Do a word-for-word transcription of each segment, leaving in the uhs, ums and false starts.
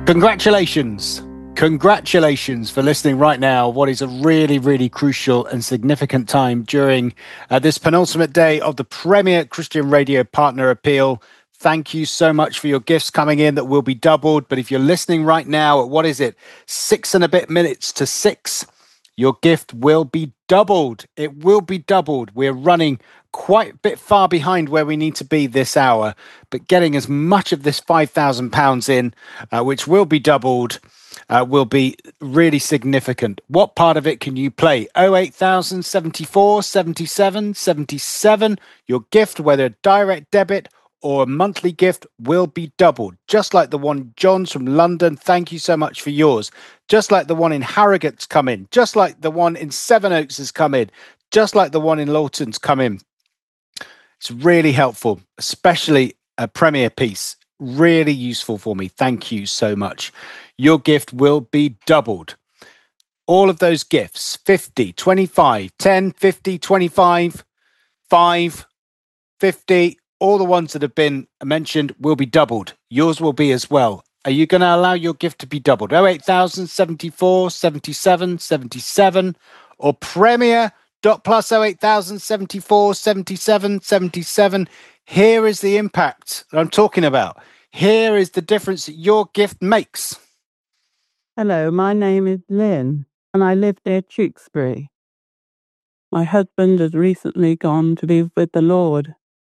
Congratulations. Congratulations for listening right now. What is a really, really crucial and significant time during uh, this penultimate day of the Premier Christian Radio Partner Appeal. Thank you so much for your gifts coming in that will be doubled. But if you're listening right now at what is it, six and a bit minutes to six, your gift will be doubled. It will be doubled. We're running quite a bit far behind where we need to be this hour, but getting as much of this five thousand pounds in, uh, which will be doubled, uh, will be really significant. What part of it can you play? oh eight thousand seventy-four, seventy-seven, seventy-seven. Your gift, whether direct debit or a monthly gift, will be doubled. Just like the one John's from London, thank you so much for yours. Just like the one in Harrogate's come in. Just like the one in Sevenoaks has come in. Just like the one in Lawton's come in. It's really helpful, especially a Premier piece. Really useful for me. Thank you so much. Your gift will be doubled. All of those gifts, fifty, twenty-five, ten, fifty, twenty-five, five, fifty, all the ones that have been mentioned will be doubled. Yours will be as well. Are you going to allow your gift to be doubled? oh eight thousand seventy-four, seventy-seven, seventy-seven or Premier dot plus oh eight thousand seventy-four, seventy-seven, seventy-seven. Here is the impact that I'm talking about. Here is the difference that your gift makes. Hello, my name is Lynn and I live near Tewkesbury. My husband has recently gone to be with the Lord.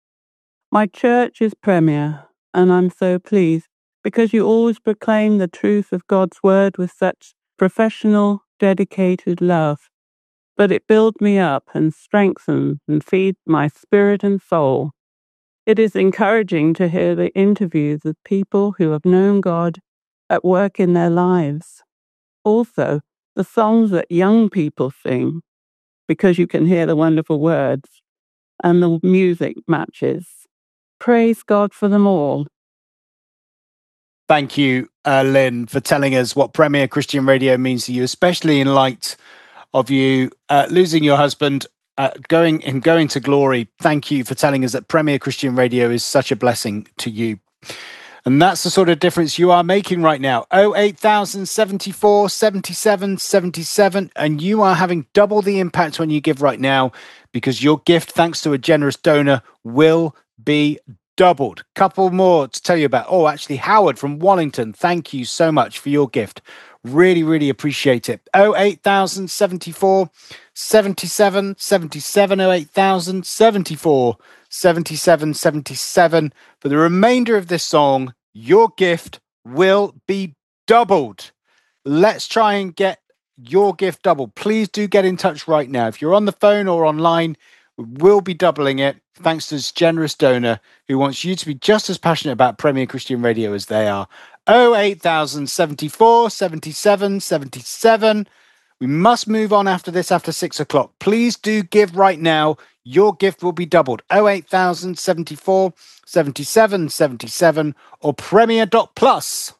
My church is Premier, and I'm so pleased because you always proclaim the truth of God's word with such professional, dedicated love. But it builds me up and strengthens and feeds my spirit and soul. It is encouraging to hear the interviews of people who have known God at work in their lives. Also, the songs that young people sing, because you can hear the wonderful words, and the music matches. Praise God for them all. Thank you, uh, Lynn, for telling us what Premier Christian Radio means to you, especially in light of you uh, losing your husband, uh, going and going to glory. Thank you for telling us that Premier Christian Radio is such a blessing to you. And that's the sort of difference you are making right now. oh eight thousand seventy-four, seventy-seven, seventy-seven. And you are having double the impact when you give right now, because your gift, thanks to a generous donor, will be doubled. Couple more to tell you about. Oh, actually, Howard from Wallington, thank you so much for your gift. Really, really appreciate it. oh eight thousand seventy-four, seventy-seven, seventy-seven, oh eight thousand seventy-four, seventy-seven, seventy-seven. For the remainder of this song, your gift will be doubled. Let's try and get your gift doubled. Please do get in touch right now. If you're on the phone or online, we will be doubling it thanks to this generous donor who wants you to be just as passionate about Premier Christian Radio as they are. oh eight thousand seventy-four, seventy-seven, seventy-seven. We must move on after this, after six o'clock. Please do give right now. Your gift will be doubled. oh eight thousand seventy-four, seventy-seven, seventy-seven or Premier dot plus.